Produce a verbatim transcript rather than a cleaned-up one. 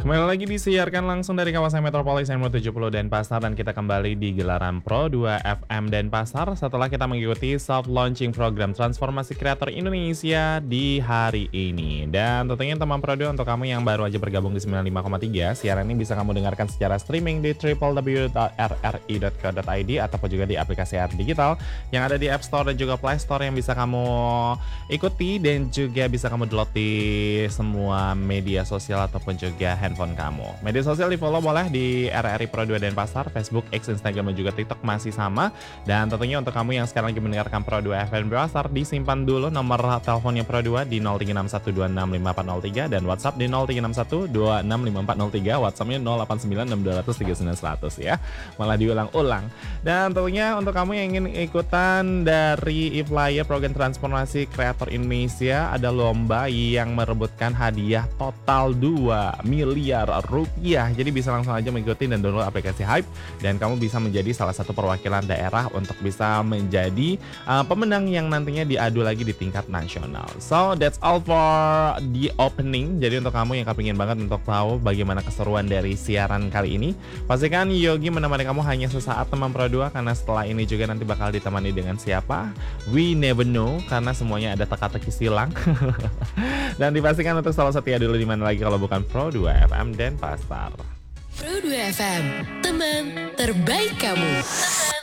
Kembali lagi disiarkan langsung dari kawasan Metropolis M tujuh puluh Denpasar dan kita kembali di gelaran Pro dua F M Denpasar setelah kita mengikuti soft launching program transformasi kreator Indonesia di hari ini. Dan tentunya teman Pro dua untuk kamu yang baru aja bergabung di sembilan puluh lima koma tiga, siaran ini bisa kamu dengarkan secara streaming di w w w titik r r i titik co titik i d ataupun juga di aplikasi R Digital yang ada di App Store dan juga Play Store yang bisa kamu ikuti dan juga bisa kamu download di semua media sosial ataupun juga handphone kamu. Media sosial di follow boleh di R R I Pro dua Denpasar, Facebook, X, Instagram, dan juga TikTok masih sama. Dan tentunya untuk kamu yang sekarang lagi mendengarkan Pro dua F M Denpasar, disimpan dulu nomor teleponnya Pro dua di nol tiga enam satu dua enam lima empat nol tiga dan WhatsApp di nol tiga enam satu dua enam lima empat nol tiga, WhatsAppnya nol delapan sembilan enam dua nol nol tiga sembilan satu nol ya. Malah diulang-ulang. Dan tentunya untuk kamu yang ingin ikutan dari e-flyer program transformasi kreator Indonesia, ada lomba yang merebutkan hadiah total dua miliar rupiah. Jadi bisa langsung aja mengikuti dan download aplikasi Hype dan kamu bisa menjadi salah satu perwakilan daerah untuk bisa menjadi uh, pemenang yang nantinya diadu lagi di tingkat nasional. So that's all for the opening. Jadi untuk kamu yang kepingin banget untuk tahu bagaimana keseruan dari siaran kali ini, pastikan Yogi menemani kamu hanya sesaat teman Pro dua, karena setelah ini juga nanti bakal ditemani dengan siapa? We never know, karena semuanya ada teka-teki silang. Dan dipastikan untuk salah satu ya dulu di mana lagi kalau bukan Pro dua F M Denpasar. Pro dua F M, teman terbaik kamu.